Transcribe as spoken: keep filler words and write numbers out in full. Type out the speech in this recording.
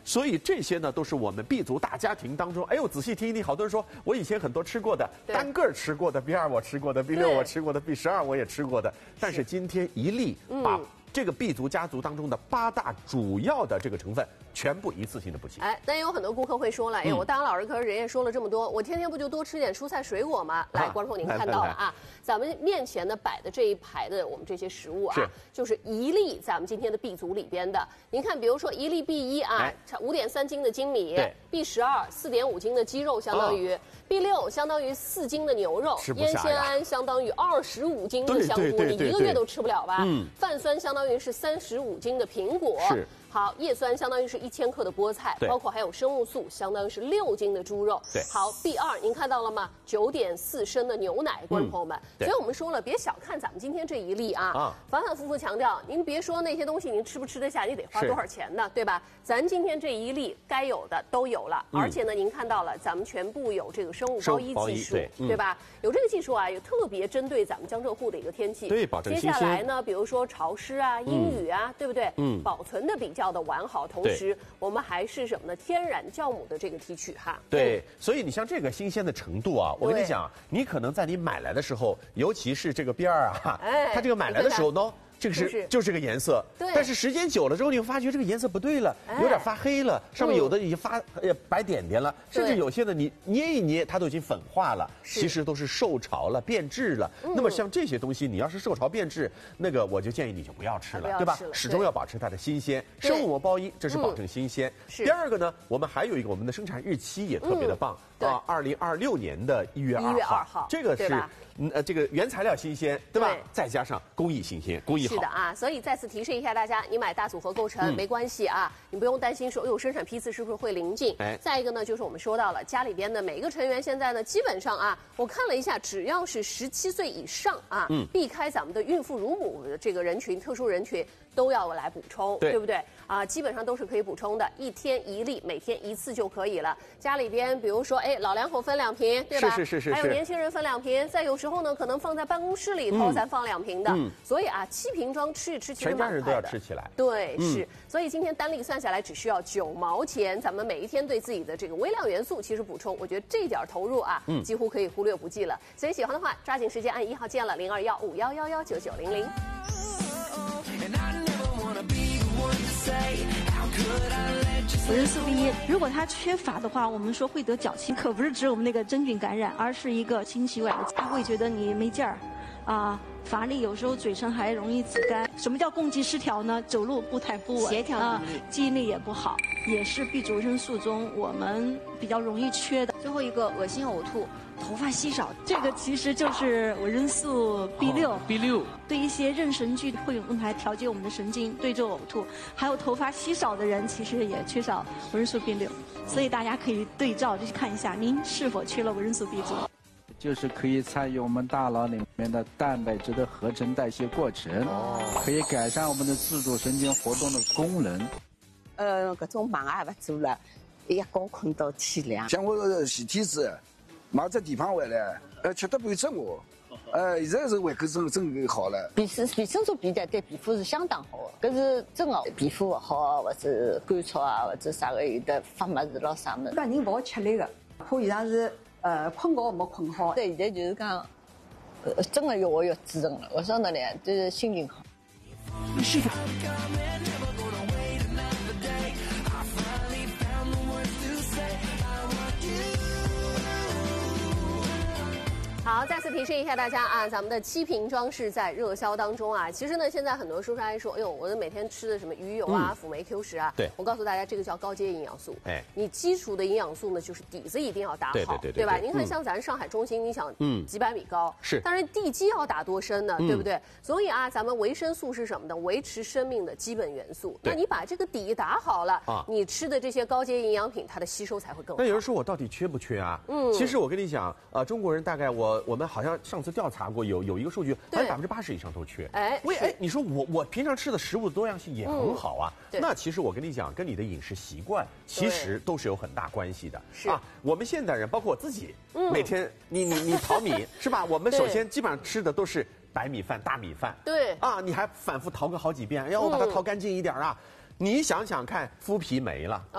所以这些呢，都是我们 B 族大家庭当中，哎呦，仔细听一听，好多人说我以前很多吃过的，单个吃过的 B 二我吃过的 ，B 六我吃过的 ，B 十二我也吃过的，但是今天一粒把这个 B 族家族当中的八大主要的这个成分全部一次性的补齐。 哎，但也有很多顾客会说了，哎，我当老师可是人家说了这么多，我天天不就多吃点蔬菜水果吗？来，观众您看到了啊，咱们面前呢摆的这一排的我们这些食物啊，就是一粒咱们今天的 B 族里边的。您看，比如说一粒 B 一啊，五点三斤的精米 ；B 十二四点五斤的鸡肉，相当于 B 六相当于四斤的牛肉，烟酰胺相当于二十五斤的香菇，你一个月都吃不了吧？泛酸相当于是三十五斤的苹果。好，叶酸相当于是一千克的菠菜，包括还有生物素，相当于是六斤的猪肉。 对， 好 ，B 二您看到了吗？九点四升的牛奶，观众朋友们。所以我们说了，别小看咱们今天这一粒啊，啊反反复复强调，您别说那些东西您吃不吃得下，你得花多少钱呢？对吧？咱今天这一粒该有的都有了，嗯、而且呢，您看到了，咱们全部有这个生物包衣技术，对, 嗯、对吧？有这个技术啊，有特别针对咱们江浙沪的一个天气， 对，保证新鲜。 接下来呢，比如说潮湿啊、阴雨啊，嗯、对不对？嗯，保存的比较的完好。同时，我们还是什么呢？天然酵母的这个提取哈。 对，所以你像这个新鲜的程度啊，我跟你讲，你可能在你买来的时候，尤其是这个边儿啊，哎，它这个买来的时候呢。这个是就是这个颜色，对。但是时间久了之后，你会发觉这个颜色不对了，有点发黑了，上面有的已经发呃白点点了，甚至有些的你捏一捏，它都已经粉化了，其实都是受潮了、变质了。那么像这些东西，你要是受潮变质，那个我就建议你就不要吃了，对吧？始终要保持它的新鲜。生物膜包衣，这是保证新鲜。第二个呢，我们还有一个我们的生产日期也特别的棒啊，二零二六年的一月二号，这个是呃这个原材料新鲜，对吧？再加上工艺新鲜，工艺。 是的啊，所以再次提示一下大家，你买大组合构成、嗯、没关系啊，你不用担心说，哎呦，生产批次是不是会临近？哎，再一个呢，就是我们说到了家里边的每一个成员，现在呢，基本上啊，我看了一下，只要是十七岁以上啊，嗯，避开咱们的孕妇、乳母的这个人群、特殊人群，都要来补充，对, 对不对？啊，基本上都是可以补充的，一天一粒，每天一次就可以了。家里边，比如说，哎，老两口分两瓶，对吧？ 是是是是。 还有年轻人分两瓶，再有时候呢，可能放在办公室里头，嗯、咱放两瓶的。嗯。所以啊，七瓶装吃一吃，其实全家人都要吃起来。 对，嗯、是。所以今天单粒算下来只需要九毛钱，咱们每一天对自己的这个微量元素其实补充，我觉得这点投入啊，嗯，几乎可以忽略不计了。所以喜欢的话，抓紧时间按一号键了，零二幺五幺幺幺九九零零。 维生素 B 一，如果它缺乏的话，我们说会得脚气，可不是指我们那个真菌感染，而是一个心血管的，他会觉得你没劲儿，啊、呃，乏力，有时候嘴唇还容易紫干。什么叫共济失调呢？走路步态不稳，协调能力、呃，记忆力也不好，也是 B 族维生素中我们比较容易缺的。 最后一个恶心呕吐。头发稀少， 这个其实就是维生素 B 六、 哦。B 六对一些妊娠剧会用来调节我们的神经，对症呕吐。还有头发稀少的人，其实也缺少维生素 B 六，所以大家可以对照就去看一下，您是否缺了维生素 B 族。 就是可以参与我们大脑里面的蛋白质的合成代谢过程，哦、可以改善我们的自主神经活动的功能。 呃，各种忙也不做了，一觉困到天亮。 像我是体质。冇在地方回来，呃，吃得不正我，呃，现在是胃口真真好了。 维生维生素 B 的对皮肤是相当好的，搿是真的，皮肤好或者干燥啊，或者啥个有的发么子咯啥么子。 搿人勿好吃力个，可以上是呃困觉没困好。 对，现在就是讲，呃，真的越活越滋润了。我说的呢，就是心情好。 是的。 好，再次提示一下大家啊，咱们的七瓶装是在热销当中啊。其实呢，现在很多叔叔阿姨说，哎呦，我的每天吃的什么鱼油啊、辅酶 Q 十啊，对，我告诉大家，这个叫高阶营养素。哎，你基础的营养素呢，就是底子一定要打好，对对对对吧？您看，像咱上海中心，你想，嗯，几百米高，是，但是地基要打多深呢？对不对？所以啊，咱们维生素是什么呢？维持生命的基本元素。那你把这个底打好了啊，你吃的这些高阶营养品，它的吸收才会更好。 那有人说我到底缺不缺啊？嗯，其实我跟你讲，呃，中国人大概我。我们好像上次调查过，有有一个数据，好像百分之八十以上都缺。哎，喂，哎，你说我我平常吃的食物的多样性也很好啊。嗯、那其实我跟你讲，跟你的饮食习惯其实都是有很大关系的。是啊，我们现代人，包括我自己，嗯、每天你你你淘米是吧？我们首先基本上吃的都是白米饭、大米饭。对啊，你还反复淘个好几遍，哎呀，我把它淘干净一点啊。嗯、你想想看，麸皮没了。